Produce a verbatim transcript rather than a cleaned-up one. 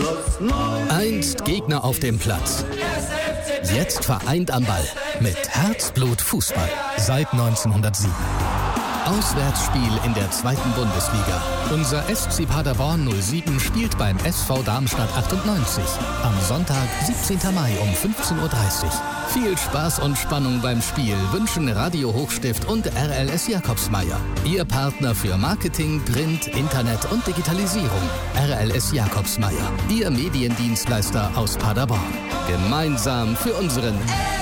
Einst Gegner auf dem Platz. Jetzt vereint am Ball. Mit Herzblut Fußball. Seit neunzehnhundertsieben. Auswärtsspiel in der zweiten Bundesliga. Unser S C Paderborn null sieben spielt beim S V Darmstadt achtundneunzig. Am Sonntag, siebzehnten Mai um fünfzehn Uhr dreißig. Viel Spaß und Spannung beim Spiel wünschen Radio Hochstift und R L S Jakobsmeyer. Ihr Partner für Marketing, Print, Internet und Digitalisierung. R L S Jakobsmeyer. Ihr Mediendienstleister aus Paderborn. Gemeinsam für unseren